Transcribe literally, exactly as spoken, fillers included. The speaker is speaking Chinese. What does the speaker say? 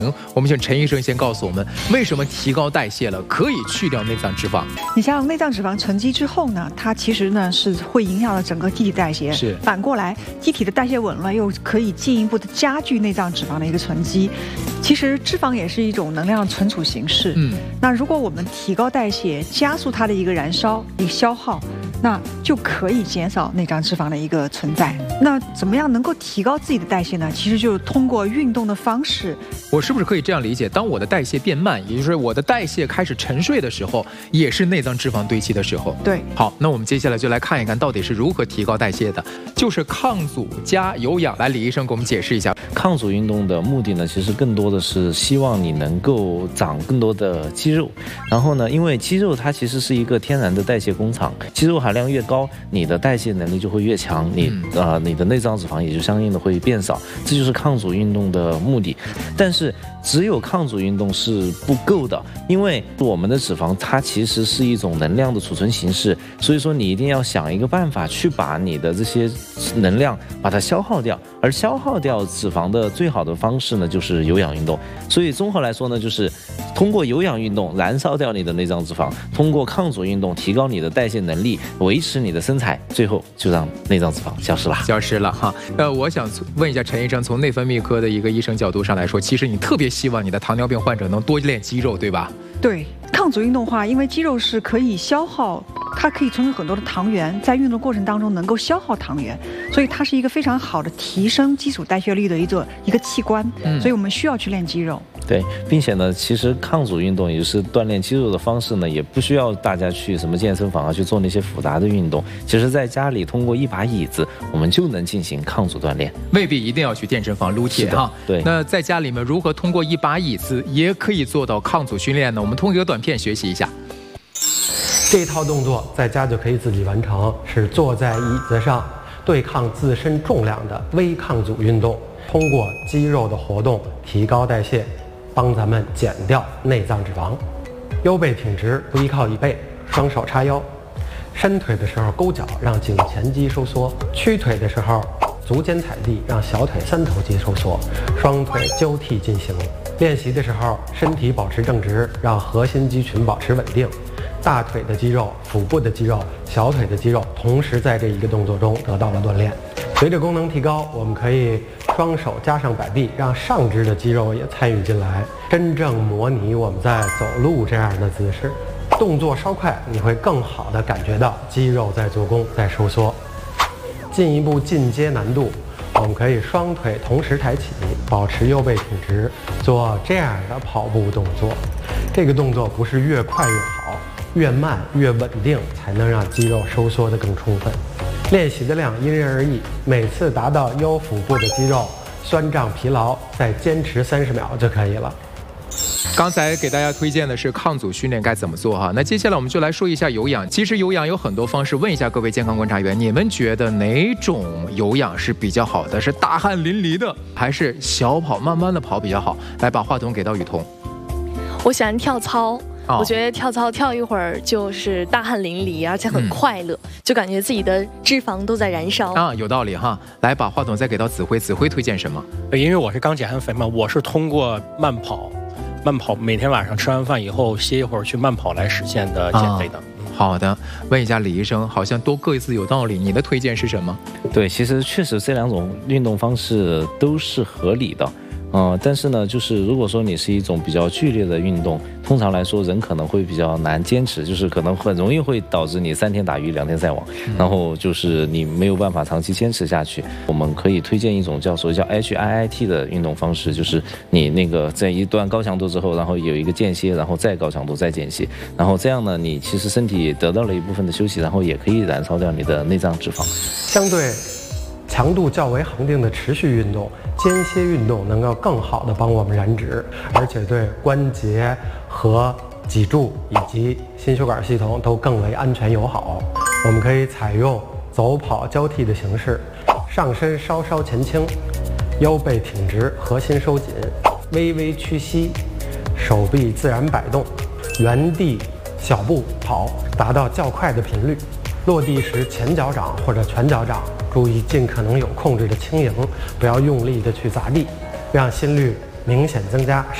嗯，我们请陈医生先告诉我们，为什么提高代谢了可以去掉内脏脂肪？ 你像内脏脂肪沉积之后呢，它其实呢是会影响到整个机体代谢。 是。 反过来，机体的代谢紊乱又可以进一步的加剧内脏脂肪的一个沉积。其实脂肪也是一种能量存储形式。嗯。那如果我们提高代谢，加速它的一个燃烧、一个消耗，那就可以减少内脏脂肪的一个存在。那怎么样能够提高自己的代谢呢？其实就是通过运动的方式。 我是不是可以这样理解？当我的代谢变慢，也就是说我的代谢开始沉睡的时候，也是内脏脂肪堆积的时候。 对。 好，那我们接下来就来看一看到底是如何提高代谢的，就是抗阻加有氧。来，李医生给我们解释一下。 抗阻运动的目的呢，其实更多的是希望你能够长更多的肌肉。然后呢，因为肌肉它其实是一个天然的代谢工厂，肌肉含量越高，你的代谢能力就会越强，你呃你的内脏脂肪也就相应的会变少，这就是抗阻运动的目的。但是只有抗阻运动是不够的，因为我们的脂肪它其实是一种能量的储存形式，所以说你一定要想一个办法去把你的这些能量把它消耗掉，而消耗掉脂肪的最好的方式呢，就是有氧运动。所以综合来说呢，就是通过有氧运动燃烧掉你的内脏脂肪，通过抗阻运动提高你的代谢能力，维持你的身材，最后就让内脏脂肪消失了。 消失了哈。呃，我想问一下陈医生，从内分泌科的一个医生角度上来说，其实你特别希望你的糖尿病患者能多练肌肉，对吧？ 对，抗阻运动化，因为肌肉是可以消耗，它可以存储很多的糖原，在运动过程当中能够消耗糖原，所以它是一个非常好的提升基础代谢率的一个一个器官。嗯，所以我们需要去练肌肉。 对，并且呢，其实抗阻运动也就是锻炼肌肉的方式呢，也不需要大家去什么健身房啊去做那些复杂的运动。其实在家里通过一把椅子，我们就能进行抗阻锻炼， 未必一定要去健身房撸铁哈。 对， 那在家里面如何通过一把椅子也可以做到抗阻训练呢？我们通过一个短片学习一下。 这一套动作在家就可以自己完成，是坐在椅子上对抗自身重量的微抗阻运动，通过肌肉的活动提高代谢，帮咱们减掉内脏脂肪。腰背挺直，不依靠椅背，双手叉腰。伸腿的时候勾脚，让颈前肌收缩；屈腿的时候足尖踩地，让小腿三头肌收缩。双腿交替进行。练习的时候身体保持正直，让核心肌群保持稳定。大腿的肌肉、腹部的肌肉、小腿的肌肉同时在这一个动作中得到了锻炼。随着功能提高，我们可以双手加上摆臂，让上肢的肌肉也参与进来，真正模拟我们在走路这样的姿势。动作稍快，你会更好地感觉到肌肉在做功，在收缩。进一步进阶难度，我们可以双腿同时抬起，保持腰背挺直，做这样的跑步动作。这个动作不是越快越好，越慢越稳定，才能让肌肉收缩得更充分。练习的量因人而异，每次达到腰腹部的肌肉酸胀疲劳，再坚持三十秒就可以了。 刚才给大家推荐的是抗阻训练该怎么做哈，那接下来我们就来说一下有氧。其实有氧有很多方式，问一下各位健康观察员，你们觉得哪种有氧是比较好的？是大汗淋漓的，还是小跑慢慢的跑比较好？来，把话筒给到雨桐。 我喜欢跳操。哦、我觉得跳操跳一会儿就是大汗淋漓，而且很快乐，嗯、就感觉自己的脂肪都在燃烧啊，有道理哈。来，把话筒再给到子辉，子辉推荐什么？ 因为我是刚减完肥嘛，我是通过慢跑，慢跑每天晚上吃完饭以后歇一会儿去慢跑来实现的减肥的。啊嗯、好的，问一下李医生，好像都各自有道理，你的推荐是什么？ 对，其实确实这两种运动方式都是合理的。嗯，但是呢，就是如果说你是一种比较剧烈的运动，通常来说人可能会比较难坚持，就是可能很容易会导致你三天打鱼两天晒网，嗯、然后就是你没有办法长期坚持下去。我们可以推荐一种叫所谓叫 H I I T 的运动方式，就是你那个在一段高强度之后，然后有一个间歇，然后再高强度再间歇，然后这样呢，你其实身体得到了一部分的休息，然后也可以燃烧掉你的内脏脂肪。 相对强度较为恒定的持续运动，间歇运动能够更好地帮我们燃脂，而且对关节和脊柱以及心血管系统都更为安全友好。我们可以采用走跑交替的形式，上身稍稍前倾，腰背挺直，核心收紧，微微屈膝，手臂自然摆动，原地小步跑，达到较快的频率。落地时前脚掌或者全脚掌，注意尽可能有控制的轻盈，不要用力的去砸地，让心率明显增加